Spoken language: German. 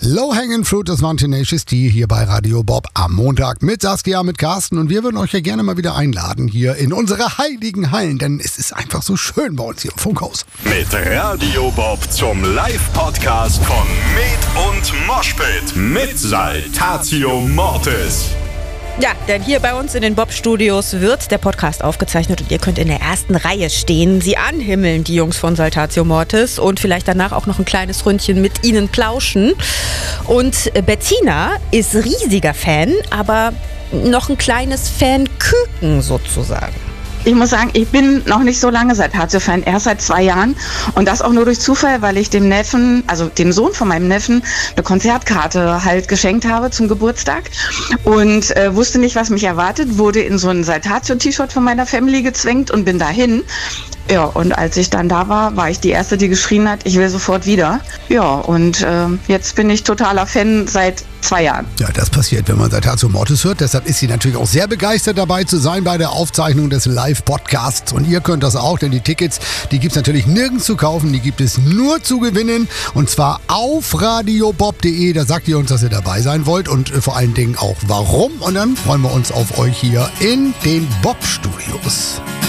Low Hanging Fruit, das waren Tenacious D hier bei Radio Bob am Montag mit Saskia, mit Carsten, und wir würden euch ja gerne mal wieder einladen hier in unsere heiligen Hallen, denn es ist einfach so schön bei uns hier im Funkhaus. Mit Radio Bob zum Live-Podcast von Med und Moshpit mit Saltatio Mortis. Ja, denn hier bei uns in den Bob-Studios wird der Podcast aufgezeichnet und ihr könnt in der ersten Reihe stehen, sie anhimmeln, die Jungs von Saltatio Mortis, und vielleicht danach auch noch ein kleines Ründchen mit ihnen plauschen. Und Bettina ist riesiger Fan, aber noch ein kleines Fanküken sozusagen. Ich muss sagen, ich bin noch nicht so lange Saltatio-Fan, erst seit 2 Jahren. Und das auch nur durch Zufall, weil ich dem Neffen, also dem Sohn von meinem Neffen, eine Konzertkarte halt geschenkt habe zum Geburtstag. Und wusste nicht, was mich erwartet, wurde in so ein Saltatio-T-Shirt von meiner Family gezwängt und bin dahin. Ja, und als ich dann da war, war ich die Erste, die geschrien hat, ich will sofort wieder. Ja, und jetzt bin ich totaler Fan seit 2 Jahren. Ja, das passiert, wenn man Saltatio Mortis hört. Deshalb ist sie natürlich auch sehr begeistert dabei zu sein bei der Aufzeichnung des Live-Podcasts. Und ihr könnt das auch, denn die Tickets, die gibt es natürlich nirgends zu kaufen. Die gibt es nur zu gewinnen. Und zwar auf radiobob.de. Da sagt ihr uns, dass ihr dabei sein wollt und vor allen Dingen auch warum. Und dann freuen wir uns auf euch hier in den Bob-Studios.